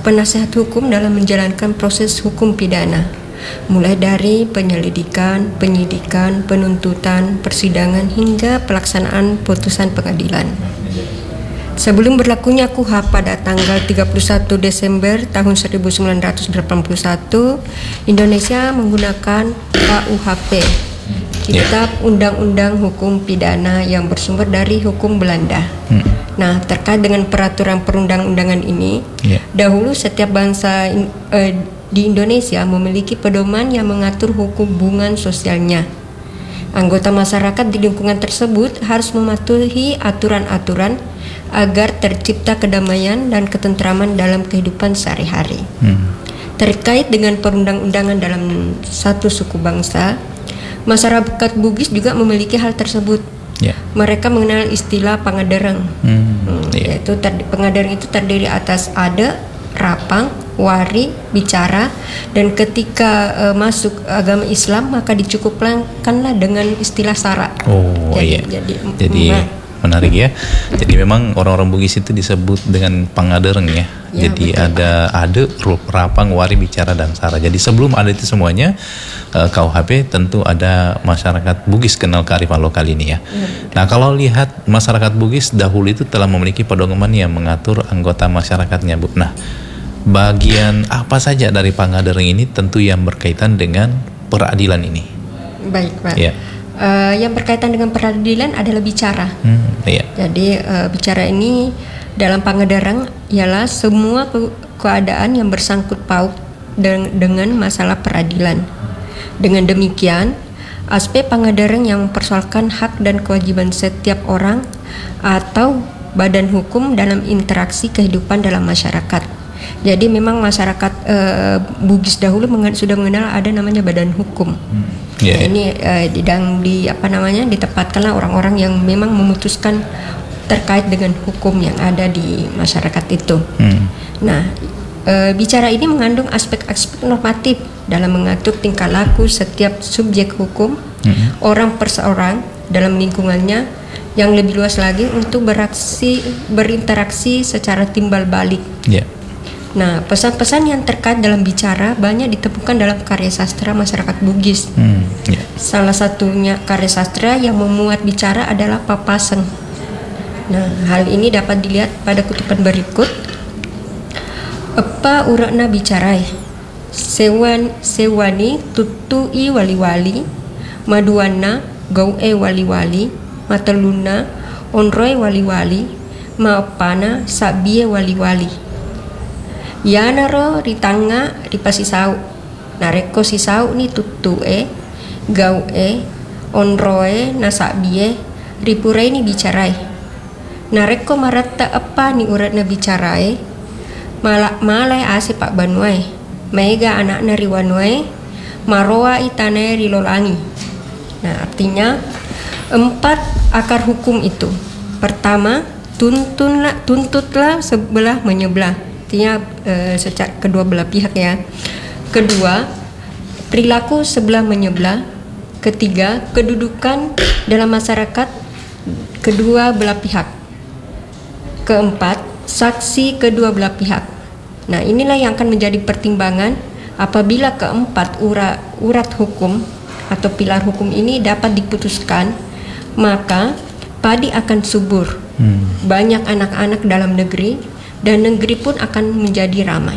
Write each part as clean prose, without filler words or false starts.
penasehat hukum dalam menjalankan proses hukum pidana, mulai dari penyelidikan, penyidikan, penuntutan, persidangan hingga pelaksanaan putusan pengadilan. Sebelum berlakunya KUHP pada tanggal 31 Desember tahun 1981, Indonesia menggunakan KUHP, Kitab Undang-Undang Hukum Pidana yang bersumber dari hukum Belanda. Nah, terkait dengan peraturan perundang-undangan ini, dahulu setiap bangsa di Indonesia memiliki pedoman yang mengatur hubungan sosialnya. Anggota masyarakat di lingkungan tersebut harus mematuhi aturan-aturan agar tercipta kedamaian dan ketentraman dalam kehidupan sehari-hari. Terkait dengan perundang-undangan dalam satu suku bangsa, masyarakat Bugis juga memiliki hal tersebut. Mereka mengenal istilah pangadereng, yaitu pangadereng itu terdiri atas ade, rapang, wari, bicara, dan ketika masuk agama Islam maka dicukupkanlah dengan istilah sara. Jadi menarik ya. Jadi memang orang-orang Bugis itu disebut dengan pangadereng ya. Jadi betul. Ada ade, rapang, wari, bicara, dan sara. Jadi sebelum ada itu semuanya, KUHP tentu ada masyarakat Bugis kenal kearifan lokal ini ya. Nah, kalau lihat masyarakat Bugis dahulu itu telah memiliki pedoman yang mengatur anggota masyarakatnya, Bu. Nah, bagian apa saja dari pangadereng ini tentu yang berkaitan dengan peradilan ini. Baik, Pak. Yang berkaitan dengan peradilan adalah bicara. Jadi bicara ini dalam pangadereng ialah semua keadaan yang bersangkut paut dengan masalah peradilan. Dengan demikian, aspek pangadereng yang mempersoalkan hak dan kewajiban setiap orang atau badan hukum dalam interaksi kehidupan dalam masyarakat. Jadi memang masyarakat Bugis dahulu sudah mengenal ada namanya badan hukum. Ini ditempatkanlah orang-orang yang memang memutuskan terkait dengan hukum yang ada di masyarakat itu. Nah, bicara ini mengandung aspek-aspek normatif dalam mengatur tingkah laku setiap subjek hukum, orang per seorang dalam lingkungannya, yang lebih luas lagi untuk berinteraksi secara timbal balik. Nah, pesan-pesan yang terkait dalam bicara banyak ditemukan dalam karya sastra masyarakat Bugis. Salah satunya karya sastra yang memuat bicara adalah Papaseng. Nah, hal ini dapat dilihat pada kutipan berikut. Epa urakna bicarai, sewani tutui wali-wali, maduana gaue wali-wali, mataluna onroy wali-wali, maopana sabie wali-wali. Yanaro ritanga ripasisau, nareko sisau ni tutue, gaue, onroe nasabie, ripure ni bicarai. Nareko marata apa ni urat na bicarai, malai ase pak banuai, mega anak nariwanuai, maroa itane rilolangi. Nah, artinya 4 akar hukum itu. Pertama, tuntutlah sebelah menyebelah. Artinya secara kedua belah pihak ya. Kedua, perilaku sebelah menyebelah. Ketiga, kedudukan dalam masyarakat kedua belah pihak. Keempat, saksi kedua belah pihak. Nah, inilah yang akan menjadi pertimbangan apabila keempat urat hukum atau pilar hukum ini dapat diputuskan, maka padi akan subur. Banyak anak-anak dalam negeri dan negeri pun akan menjadi ramai.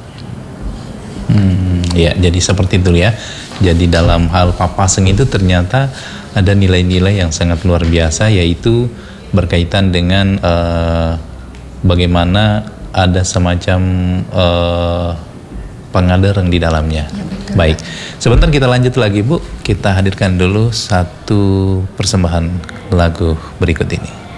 Ya, jadi seperti itu ya. Jadi dalam hal Papaseng itu ternyata ada nilai-nilai yang sangat luar biasa, yaitu berkaitan dengan bagaimana ada semacam pangadereng di dalamnya. Baik, sebentar kita lanjut lagi, Bu. Kita hadirkan dulu satu persembahan lagu berikut ini.